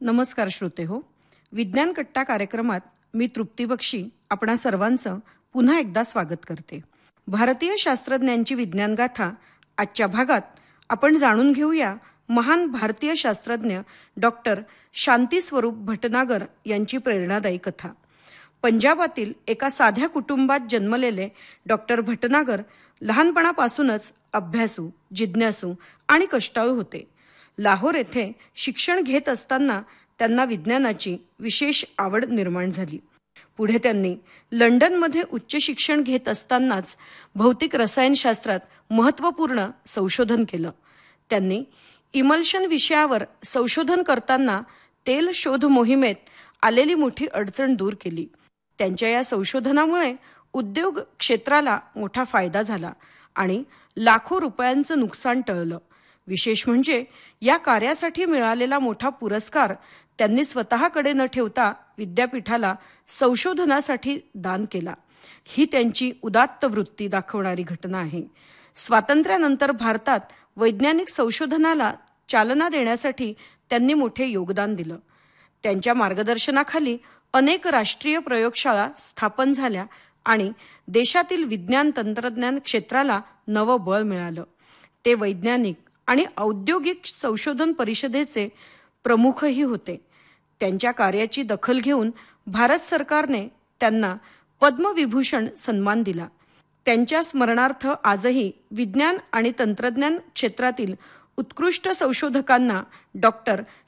नमस्कार श्रोते हो. विज्ञान कट्टा कार्यक्रमात मी तृप्ती बक्षी आपणा सर्वांचं पुन्हा एकदा स्वागत करते. भारतीय शास्त्रज्ञांची विज्ञानगाथा आजच्या भागात आपण जाणून घेऊया महान भारतीय शास्त्रज्ञ डॉक्टर शांतीस्वरूप भटनागर यांची प्रेरणादायी कथा. पंजाबातील एका साध्या कुटुंबात जन्मलेले डॉक्टर भटनागर लहानपणापासूनच अभ्यासू, जिज्ञासू आणि कष्टाळू होते. लाहोर येथे शिक्षण घेत असताना त्यांना विज्ञानाची विशेष आवड निर्माण झाली. पुढे त्यांनी लंडनमध्ये उच्च शिक्षण घेत असतानाच भौतिक रसायनशास्त्रात महत्त्वपूर्ण संशोधन केलं. त्यांनी इमल्शन विषयावर संशोधन करताना तेल शोध मोहिमेत आलेली मोठी अडचण दूर केली. त्यांच्या या संशोधनामुळे उद्योग क्षेत्राला मोठा फायदा झाला आणि लाखो रुपयांचं नुकसान टळलं. विशेष म्हणजे या कार्यासाठी मिळालेला मोठा पुरस्कार त्यांनी स्वतःकडे न ठेवता विद्यापीठाला संशोधनासाठी दान केला. ही त्यांची उदात्त वृत्ती दाखवणारी घटना आहे. स्वातंत्र्यानंतर भारतात वैज्ञानिक संशोधनाला चालना देण्यासाठी त्यांनी मोठे योगदान दिलं. त्यांच्या मार्गदर्शनाखाली अनेक राष्ट्रीय प्रयोगशाळा स्थापन झाल्या आणि देशातील विज्ञान तंत्रज्ञान क्षेत्राला नवं बळ मिळालं. ते वैज्ञानिक आणि औद्योगिक संशोधन परिषदेचे प्रमुखही होते. त्यांच्या कार्याची दखल घेऊन भारत सरकारने त्यांना पद्मविभूषण सन्मान दिला. त्यांच्या स्मरणार्थ आजही विज्ञान आणि तंत्रज्ञान क्षेत्रातील उत्कृष्ट संशोधकांना डॉक्टर